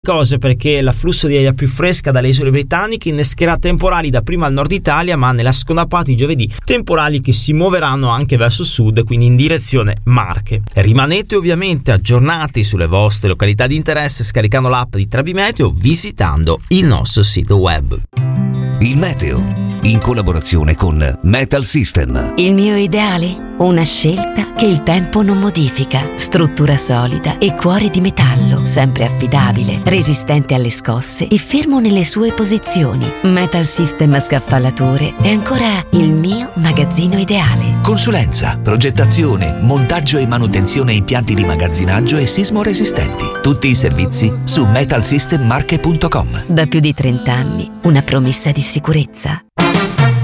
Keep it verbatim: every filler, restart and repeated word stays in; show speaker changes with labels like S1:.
S1: cose perché l'afflusso di aria più fresca dalle isole britanniche innescherà temporali dapprima al nord Italia, ma nella seconda parte di giovedì temporali che si muoveranno anche verso sud, quindi in direzione Marche. Rimanete ovviamente aggiornati sulle vostre località di interesse scaricando l'app di Trebi Meteo, visitando il nostro sito web.
S2: Il meteo in collaborazione con Metal System.
S3: Il mio ideale? Una scelta che il tempo non modifica. Struttura solida e cuore di metallo, sempre affidabile, resistente alle scosse e fermo nelle sue posizioni. Metal System Scaffalature è ancora il mio magazzino ideale.
S4: Consulenza, progettazione, montaggio e manutenzione impianti di magazzinaggio e sismo resistenti. Tutti i servizi su metal system marche punto com.
S3: Da più di trenta anni, una promessa di sicurezza.